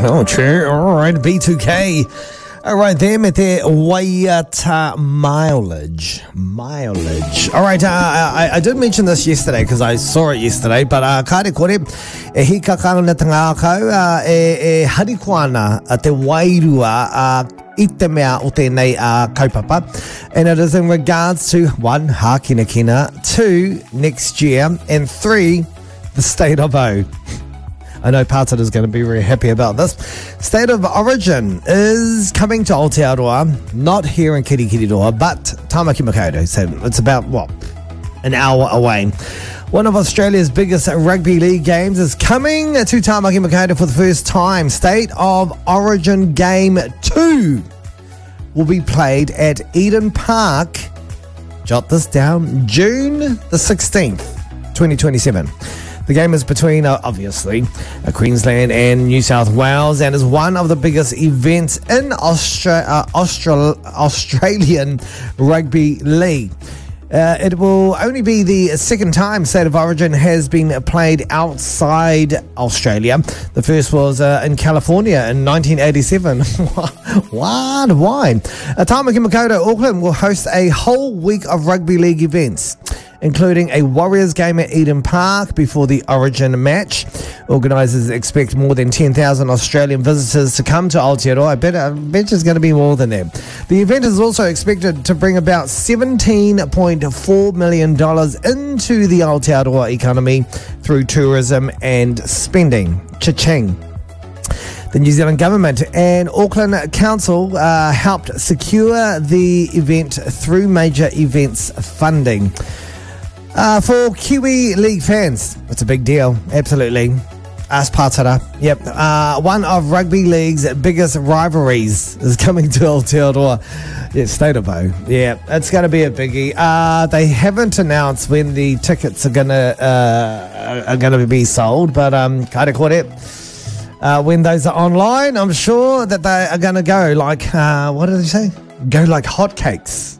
Oh, true. All right, B2K. All right, there, me te Waiata mileage. All right, I did mention this yesterday because I saw it yesterday, but kaere kore, e hika kano na tanga kau, e harikoana te wairua I te mea o tēnei kaupapa. And it is in regards to 1, hākina kina, 2, next year, and 3, the state of O. I know Pātara is going to be very happy about this. State of Origin is coming to Aotearoa, not here in Kirikiriroa, but Tāmaki Makaurau. So it's about, an hour away. One of Australia's biggest rugby league games is coming to Tāmaki Makaurau for the first time. State of Origin Game 2 will be played at Eden Park. Jot this down, June the 16th, 2027. The game is between, obviously, Queensland and New South Wales, and is one of the biggest events in Australian Rugby League. It will only be the second time State of Origin has been played outside Australia. The first was in California in 1987. What? Why? Tāmaki Makaurau, Auckland will host a whole week of rugby league events, including a Warriors game at Eden Park before the Origin match. Organisers expect more than 10,000 Australian visitors to come to Aotearoa. I bet there's going to be more than that. The event is also expected to bring about $17.4 million into the Aotearoa economy through tourism and spending. Cha-ching. The New Zealand Government and Auckland Council helped secure the event through major events funding. For Kiwi League fans, it's a big deal, absolutely. Ask Pātara. Yep. One of rugby league's biggest rivalries is coming to Aotearoa. Yeah, State of O. Yeah, it's going to be a biggie. They haven't announced when the tickets are gonna be sold, but kaere kore, when those are online, I'm sure that they are going to go like, what did they say? Go like hotcakes.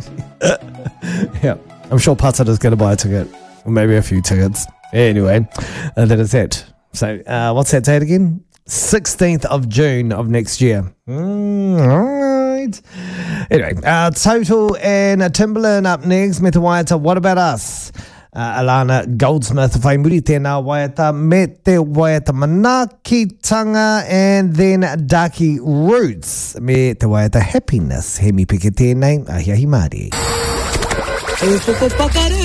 Yeah. I'm sure Pātara's going to buy a ticket, or maybe a few tickets. Anyway, that is it. So, what's that date again? 16th of June of next year. All right. Anyway, Total and Timbaland up next. Me te waiata, what about us? Alana Goldsmith, whai muri tēnā waiata, me te waiata manakitanga, and then Darky Roots. Me te waiata happiness. He mi peke tēnei, ahiahi Māori.